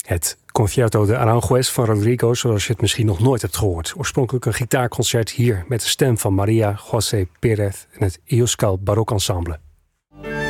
Het Concierto de Aranjuez van Rodrigo, zoals je het misschien nog nooit hebt gehoord. Oorspronkelijk een gitaarconcert hier met de stem van Maria José Pérez en het Euskal Barok Ensemble.